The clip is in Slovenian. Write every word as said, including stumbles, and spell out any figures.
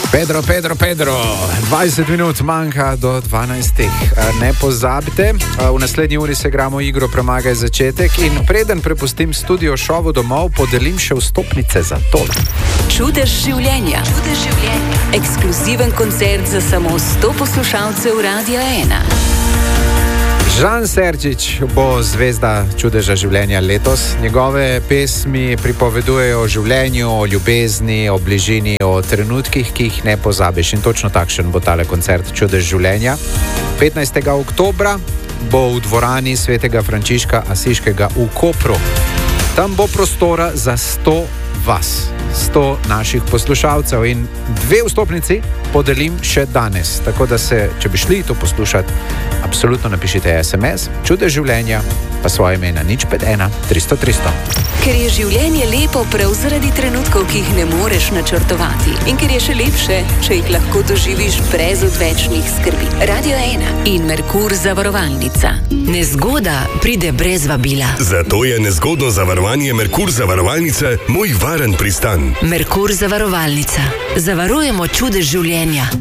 Pedro, Pedro, Pedro, dvajset minut manjka do dvanajstih. Ne pozabite, v naslednji uri se igramo igro Premagaj začetek in preden prepustim studio šovu domov, podelim še vstopnice za to. Čudež življenja. Čudež življenja. Ekskluziven koncert za samo sto poslušalcev Radia ena. Žan Serčič bo zvezda Čudeža življenja letos. Njegove pesmi pripovedujejo o življenju, o ljubezni, o bližini, o trenutkih, ki jih ne pozabiš. In točno takšen bo tale koncert Čudež življenja. petnajstega oktobra bo v dvorani Svetega Frančiška Asiškega v Kopru. Tam bo prostora za sto vas, sto naših poslušalcev in dve vstopnici podelim še danes. Tako da se, če bi šli to poslušati, absolutno napišite es em es, Čudež življenja, pa svoje ime na nič pet ena tristo tristo. Ker je življenje lepo prav zaradi trenutkov, ki jih ne moreš načrtovati. In ker je še lepše, če jih lahko doživiš brez odvečnih skrbi. Radio ena in Merkur zavarovalnica. Nezgoda pride brez vabila. Zato je nezgodno zavarovanje Merkur zavarovalnice moj varen pristan. Merkur zavarovalnica. Zavarujemo čudež življenja.